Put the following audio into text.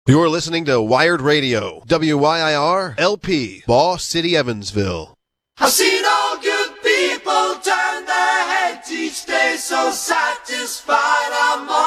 You're listening to Wired Radio, WYIR LP, Boss City, Evansville. I've seen all good people turn their heads each day, so satisfied I'm